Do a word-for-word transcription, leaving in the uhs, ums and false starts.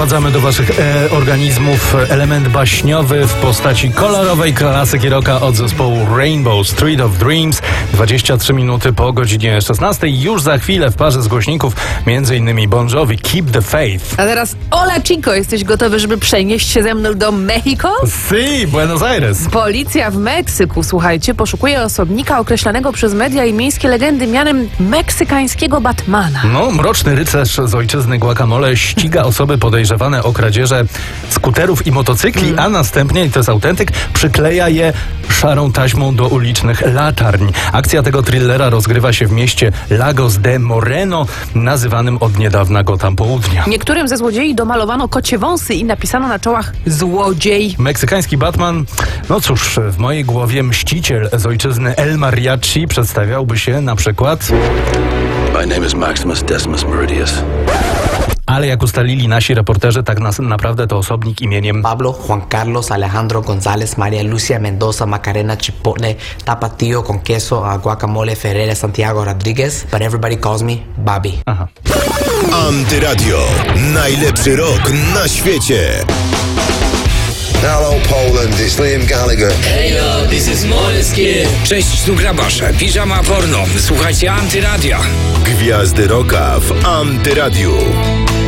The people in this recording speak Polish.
wprowadzamy do waszych e, organizmów element baśniowy w postaci kolorowej klasyki rocka od zespołu Rainbow Street of Dreams. dwadzieścia trzy minuty po godzinie szesnastej. Już za chwilę w parze z głośników między innymi Bon Jovi, Keep the Faith. A teraz Hola Chico, jesteś gotowy, żeby przenieść się ze mną do Mexico? Si, Buenos Aires. Policja w Meksyku, słuchajcie, poszukuje osobnika określanego przez media i miejskie legendy mianem meksykańskiego Batmana. No, mroczny rycerz z ojczyzny Guacamole ściga osoby podejrzewane o kradzieże skuterów i motocykli, mm. a następnie, i to jest autentyk, przykleja je szarą taśmą do ulicznych latarń. Akcja tego thrillera rozgrywa się w mieście Lagos de Moreno, nazywanym od niedawna Gotham Południa. Niektórym ze złodziei domalowano kocie wąsy i napisano na czołach złodziej. Meksykański Batman, no cóż, w mojej głowie mściciel z ojczyzny El Mariachi przedstawiałby się na przykład... My name is Maximus Decimus Meridius. Ale jak ustalili nasi reporterzy, tak nas, naprawdę to osobnik imieniem Pablo Juan Carlos Alejandro González María Lucia Mendoza Macarena Chipotle Tapatio con queso a guacamole Ferreira Santiago Rodriguez, but everybody calls me Bobby. Aha. Antyradio. Najlepszy rok na świecie. Hello Poland, it's Liam Gallagher. Heyo, this is Måneskin. Cześć, tu Grabasze, piżama porno. Słuchajcie Antyradia. Gwiazdy rocka w Antyradiu.